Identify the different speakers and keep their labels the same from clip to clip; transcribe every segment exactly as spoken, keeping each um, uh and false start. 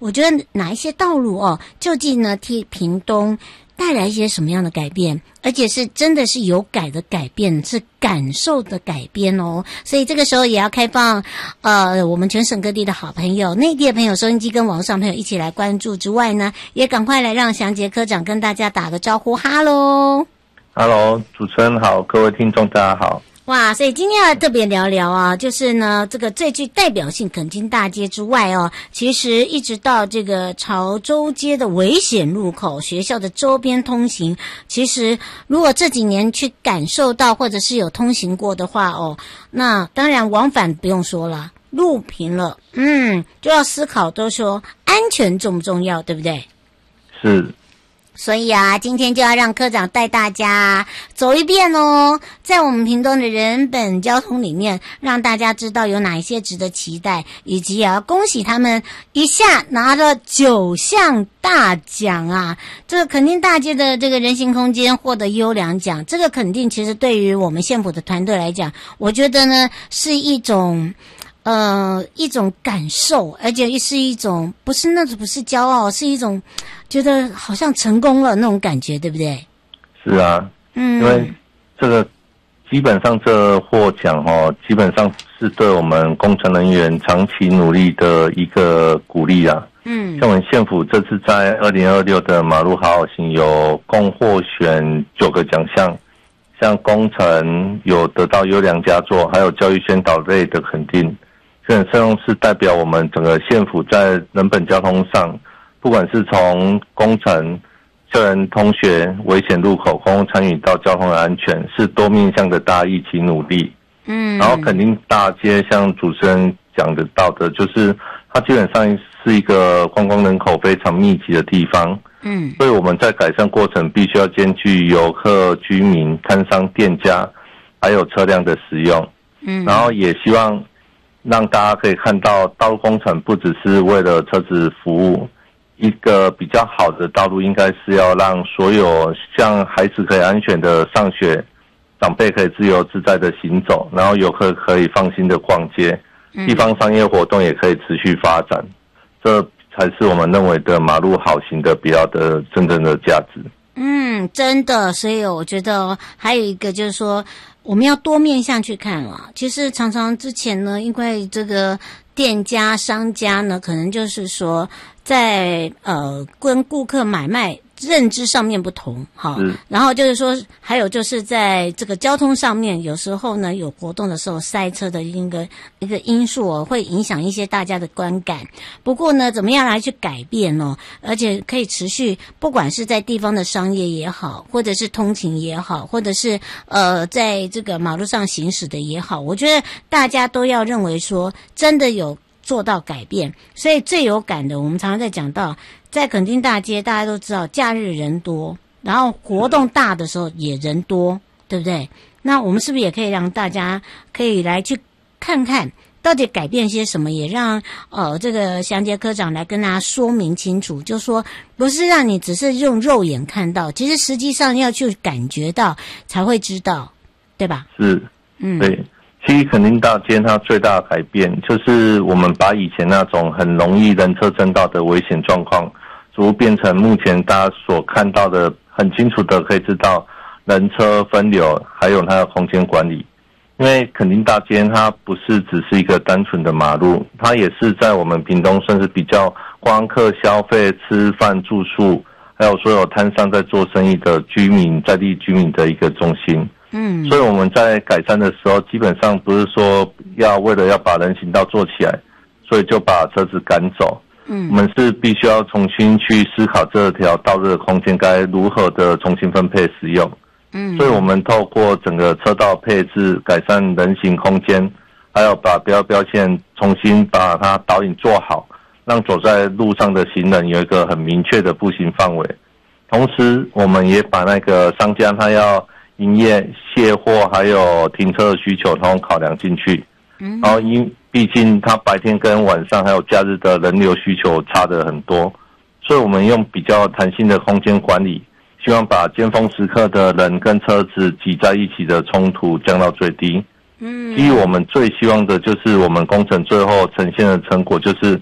Speaker 1: 我觉得哪一些道路哦，究竟呢替屏东带来一些什么样的改变，而且是真的是有改的改变，是感受的改变哦。所以这个时候也要开放呃我们全省各地的好朋友，内地的朋友，收音机跟网络上朋友一起来关注之外呢，也赶快来让祥杰科长跟大家打个招呼。哈喽
Speaker 2: 哈喽，主持人好，各位听众大家好。
Speaker 1: 哇，所以今天要特别聊聊啊，就是呢，这个最具代表性垦丁大街之外哦，其实一直到这个潮州街的危险路口，学校的周边通行，其实如果这几年去感受到或者是有通行过的话哦，那当然往返不用说了，路平了，嗯，就要思考都说安全重不重要，对不对？
Speaker 2: 是。
Speaker 1: 所以啊，今天就要让科长带大家走一遍哦，在我们屏东的人本交通里面，让大家知道有哪一些值得期待，以及也要恭喜他们一下拿了九项大奖啊！这个垦丁大街的这个人行空间获得优良奖，这个肯定其实对于我们县府的团队来讲，我觉得呢是一种。呃，一种感受，而且是一种不是那种不是骄傲，是一种觉得好像成功了那种感觉，对不对？
Speaker 2: 是啊，
Speaker 1: 嗯，
Speaker 2: 因为这个基本上这获奖哦，基本上是对我们工程人员长期努力的一个鼓励啊。嗯，像我们县府这次在二零二六的马路好好行有共获选九个奖项。像工程有得到优良佳作，还有教育宣导类的肯定，这很重是代表我们整个县府在人本交通上，不管是从工程、校园通学、危险路口、公共参与到交通的安全，是多面向的大家一起努力。嗯，然后垦丁大街像主持人讲得到的，就是它基本上是一个观光人口非常密集的地方。嗯，所以我们在改善过程必须要兼具游客、居民、摊商、店家，还有车辆的使用。嗯，然后也希望让大家可以看到，道路工程不只是为了车子服务，一个比较好的道路应该是要让所有像孩子可以安全的上学，长辈可以自由自在的行走，然后游客可以放心的逛街，地方商业活动也可以持续发展。这才是我们认为的马路好行的比较的真正的价值。
Speaker 1: 嗯，真的，所以我觉得还有一个就是说，我们要多面向去看啊。其实常常之前呢，因为这个店家、商家呢，可能就是说在呃跟顾客买卖认知上面不同，好，然后就是说，还有就是在这个交通上面，有时候呢有活动的时候塞车的一个一个因素哦，会影响一些大家的观感。不过呢，怎么样来去改变哦，而且可以持续，不管是在地方的商业也好，或者是通勤也好，或者是呃在这个马路上行驶的也好，我觉得大家都要认为说，真的有做到改变。所以最有感的，我们常常在讲到。在垦丁大街，大家都知道假日人多，然后活动大的时候也人多，对不对？那我们是不是也可以让大家可以来去看看，到底改变些什么？也让呃这个祥杰科长来跟大家说明清楚，就说不是让你只是用肉眼看到，其实实际上要去感觉到才会知道，对吧？
Speaker 2: 是，嗯，对。其实垦丁大街它最大的改变，就是我们把以前那种很容易人车争道的危险状况，逐步变成目前大家所看到的很清楚的，可以知道人车分流，还有它的空间管理。因为垦丁大街它不是只是一个单纯的马路，它也是在我们屏东算是比较观光客消费、吃饭、住宿，还有所有摊商在做生意的居民、在地居民的一个中心。嗯，所以我们在改善的时候，基本上不是说要为了要把人行道做起来，所以就把车子赶走。嗯，我们是必须要重新去思考这条道路的空间该如何的重新分配使用。嗯，所以我们透过整个车道配置、改善人行空间，还有把标标线重新把它导引做好，让走在路上的行人有一个很明确的步行范围。同时，我们也把那个商家他要营业、卸货还有停车的需求通通考量进去。嗯，然后因毕竟他白天跟晚上还有假日的人流需求差得很多，所以我们用比较弹性的空间管理，希望把尖峰时刻的人跟车子挤在一起的冲突降到最低。嗯，基于我们最希望的就是我们工程最后呈现的成果，就是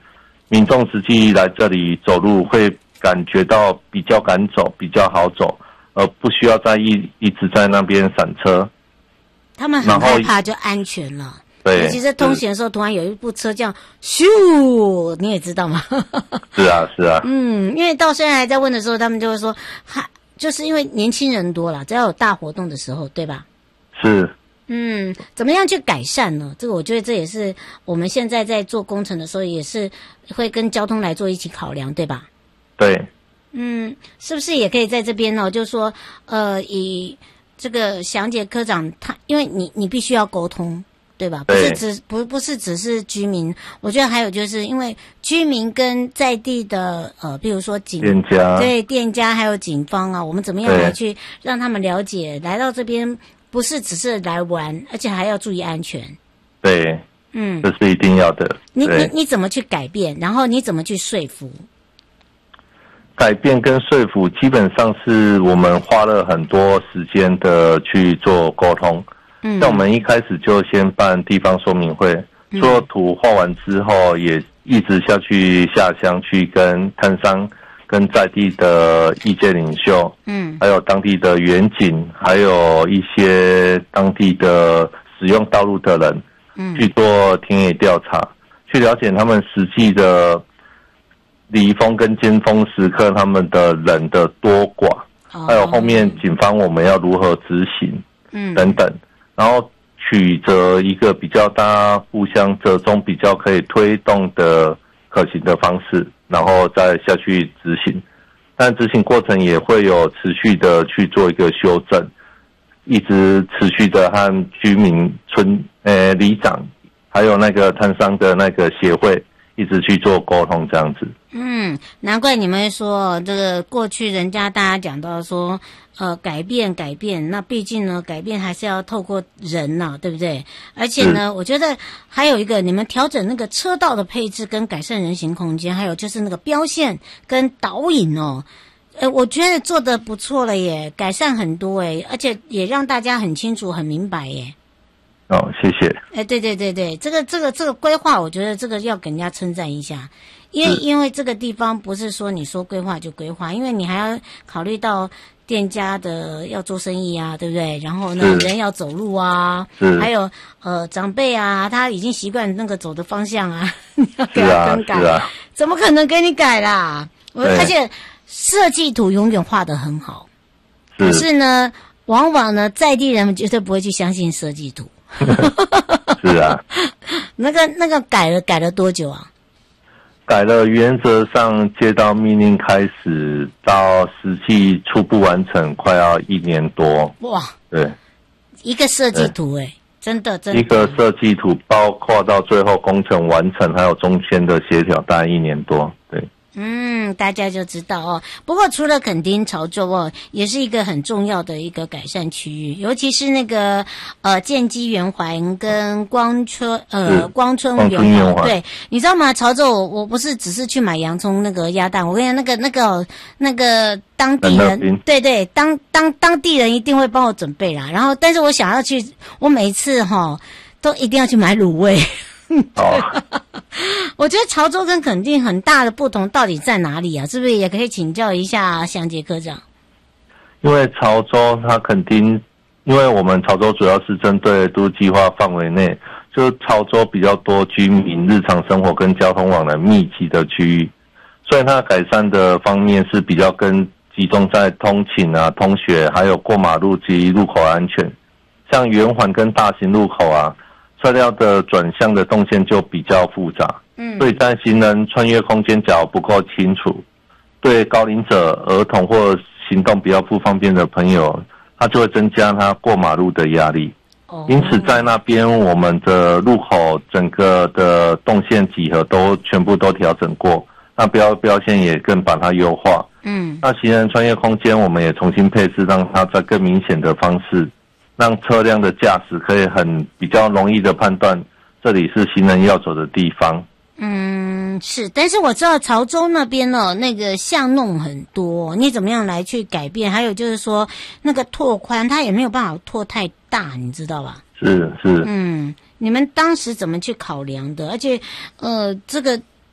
Speaker 2: 民众实际来这里走路会感觉到比较敢走，比较好走，而不需要再一一直在那边闪车。
Speaker 1: 他们很害怕就安全了。
Speaker 2: 对，
Speaker 1: 尤其是通行的时候，突然有一部车这样咻，你也知道吗？
Speaker 2: 是啊，是啊。
Speaker 1: 嗯，因为到现在还在问的时候，他们就会说，哈，就是因为年轻人多了，只要有大活动的时候，对吧？
Speaker 2: 是。
Speaker 1: 嗯，怎么样去改善呢？这个我觉得这也是我们现在在做工程的时候，也是会跟交通来做一起考量，对吧？
Speaker 2: 对。
Speaker 1: 嗯，是不是也可以在这边呢？就是说，呃，以这个详杰科长他，因为你你必须要沟通。对吧？不是只不不是只是居民，我觉得还有就是因为居民跟在地的呃，比如说警
Speaker 2: 店家，
Speaker 1: 对店家还有警方啊，我们怎么样来去让他们了解，来到这边不是只是来玩，而且还要注意安全。
Speaker 2: 对，嗯，这是一定要的。
Speaker 1: 你你你怎么去改变？然后你怎么去说服？
Speaker 2: 改变跟说服基本上是我们花了很多时间的去做沟通。嗯，像我们一开始就先办地方说明会，除了图画完之后，也一直下去下乡去跟摊商、跟在地的意见领袖，嗯，还有当地的远景，还有一些当地的使用道路的人，嗯，去做田野调查，去了解他们实际的离峰跟尖峰时刻他们的人的多寡，哦，还有后面警方我们要如何执行，嗯，等等。然后取择一个比较大家互相折中、比较可以推动的可行的方式，然后再下去执行。但执行过程也会有持续的去做一个修正，一直持续的和居民村呃里长，还有那个摊商的那个协会一直去做沟通，这样子。
Speaker 1: 嗯，难怪你们说这个过去人家大家讲到说，呃，改变改变，那毕竟呢，改变还是要透过人呐，对不对？而且呢，我觉得还有一个，你们调整那个车道的配置跟改善人行空间，还有就是那个标线跟导引哦，呃，我觉得做得不错了耶，改善很多诶，而且也让大家很清楚、很明白耶。
Speaker 2: 哦，谢谢。
Speaker 1: 哎，对对对对，这个这个这个规划，我觉得这个要给人家称赞一下。因为因为这个地方不是说你说规划就规划，因为你还要考虑到店家的要做生意啊，对不对？然后呢，人要走路啊，还有呃长辈啊，他已经习惯那个走的方向啊，你要给他更改，
Speaker 2: 啊啊、
Speaker 1: 怎么可能给你改啦？我而且设计图永远画得很好，是可是呢，往往呢在地人绝对不会去相信设计图。
Speaker 2: 是啊，
Speaker 1: 那个那个改了改了多久啊？
Speaker 2: 改了，原则上接到命令开始到实际初步完成，快要一年多。
Speaker 1: 哇，
Speaker 2: 对，
Speaker 1: 一个设计图哎，真的真的。
Speaker 2: 一个设计图包括到最后工程完成，还有中间的协调，大概一年多。对。
Speaker 1: 嗯，大家就知道哦。不过除了垦丁潮州哦，也是一个很重要的一个改善区域，尤其是那个呃建基圆环跟光春呃光春圆环。对，你知道吗？潮州我我不是只是去买洋葱那个鸭蛋，我跟你讲那个那个那个当地人，对对，当当当地人一定会帮我准备啦。然后，但是我想要去，我每一次哈、哦、都一定要去买卤味。哦，我觉得潮州跟垦丁很大的不同到底在哪里啊？是不是也可以请教一下详杰科长？
Speaker 2: 因为潮州它垦丁，因为我们潮州主要是针对都计划范围内，就潮州比较多居民日常生活跟交通往来密集的区域，所以它改善的方面是比较跟集中在通勤啊、通学，还有过马路及路口安全。像圆环跟大型路口啊，车辆的转向的动线就比较复杂，嗯，所以在行人穿越空间角不够清楚，对高龄者、儿童或行动比较不方便的朋友，他就会增加他过马路的压力。哦，因此在那边我们的路口整个的动线几何都全部都调整过，那标标线也更把它优化。嗯，那行人穿越空间我们也重新配置，让它在更明显的方式。让车辆的驾驶可以很比较容易的判断这里是行人要走的地方。
Speaker 1: 嗯，是，但是我知道潮州那边哦，那个巷弄很多，你怎么样来去改变？还有就是说那个拓宽，它也没有办法拓太大，你知道吧？
Speaker 2: 是是。
Speaker 1: 嗯，你们当时怎么去考量的？而且，呃，这个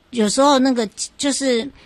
Speaker 1: 有时候那个就是